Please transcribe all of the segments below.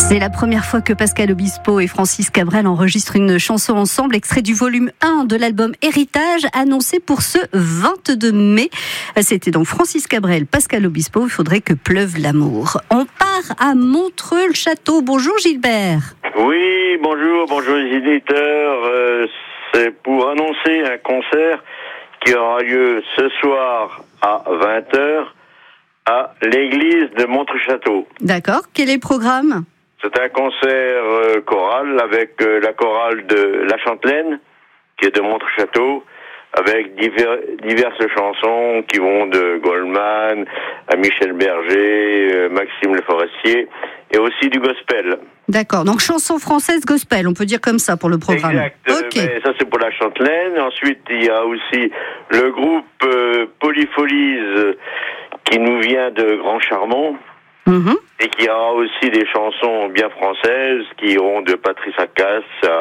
C'est la première fois que Pascal Obispo et Francis Cabrel enregistrent une chanson ensemble, extrait du volume 1 de l'album Héritage, annoncé pour ce 22 mai. C'était donc Francis Cabrel, Pascal Obispo, Il faudrait que pleuve l'amour. On part à Montreux-le-Château. Bonjour Gilbert. Oui, bonjour les éditeurs. C'est pour annoncer un concert qui aura lieu ce soir à 20h à l'église de Montreux-le-Château. D'accord. Quel est le programme ? C'est un concert choral avec la chorale de La Chantelaine, qui est de Montreux-le-Château, avec diverses chansons qui vont de Goldman à Michel Berger, Maxime Le Forestier, et aussi du gospel. D'accord, donc chanson française gospel, on peut dire comme ça pour le programme. Exact, Okay. Mais ça c'est pour La Chantelaine. Ensuite il y a aussi le groupe Polyfolies qui nous vient de Grand Charmont. Et qui aura aussi des chansons bien françaises qui iront de Patrice Acasse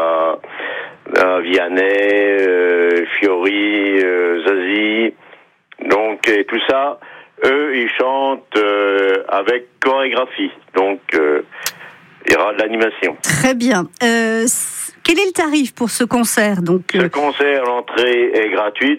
à Vianney, Fiori, Zazie. Donc et tout ça, eux ils chantent avec chorégraphie. Donc il y aura de l'animation. Très bien. Quel est le tarif pour ce concert donc, Ce concert, l'entrée est gratuite,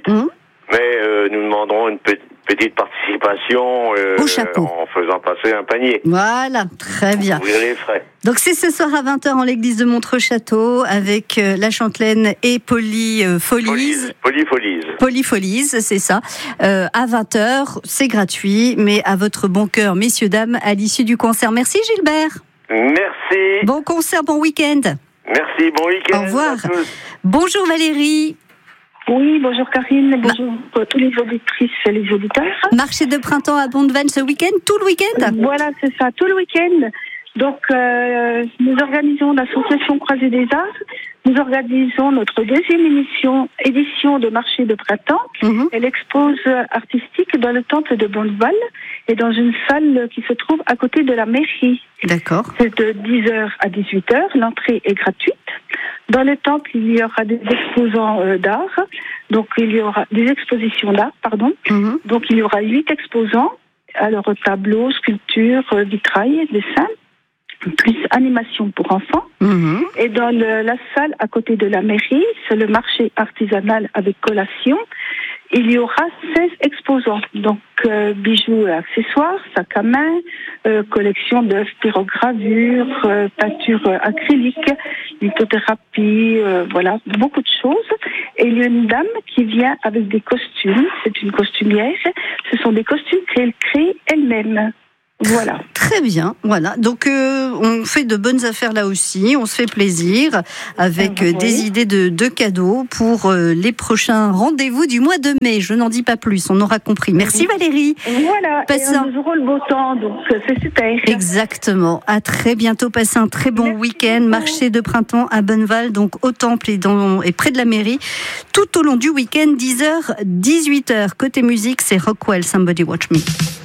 mais nous demanderons une petite participation en faisant passer un panier. Voilà, très bien. Ouvrir les frais. Donc c'est ce soir à 20h en l'église de Montreux-Château avec La Chantelaine et Polyfolies. Polyfolies, c'est ça. À 20h, c'est gratuit, mais à votre bon cœur, messieurs, dames, à l'issue du concert. Merci Gilbert. Merci. Bon concert, bon week-end. Merci, bon week-end. Au revoir. Bonjour Valérie. Oui, bonjour Karine, bonjour tous les auditrices et les auditeurs. Marché de printemps à Bonneval ce week-end, tout le week-end ? Voilà, c'est ça, tout le week-end. Donc, nous organisons l'association Croisée des Arts. Nous organisons notre deuxième édition de marché de printemps. Et l'expose artistique dans le temple de Bonneval et dans une salle qui se trouve à côté de la mairie. D'accord. C'est de 10h à 18h. L'entrée est gratuite. Dans le temple, il y aura des exposants d'art. Donc, il y aura des expositions d'art, pardon. Donc, il y aura 8 exposants. Alors, tableaux, sculptures, vitrail, dessins, plus animation pour enfants. Et dans la salle à côté de la mairie, c'est le marché artisanal avec collation. Il y aura 16 exposants, donc bijoux et accessoires, sacs à main, collection d'œuvres, pyrogravures, peinture acrylique, lithothérapie, voilà, beaucoup de choses. Et il y a une dame qui vient avec des costumes, c'est une costumière, ce sont des costumes qu'elle crée elle-même. Voilà. Très bien, voilà. Donc on fait de bonnes affaires là aussi, on se fait plaisir avec des idées de cadeaux pour les prochains rendez-vous du mois de mai. Je n'en dis pas plus, on aura compris. Merci Valérie. Voilà, nous aurons le beau temps, donc c'est super. Exactement. À très bientôt, passez un très bon week-end. Marché de printemps à Bonneval, donc au temple et près de la mairie, tout au long du week-end, 10h, 18h. Côté musique, c'est Rockwell, Somebody Watch Me.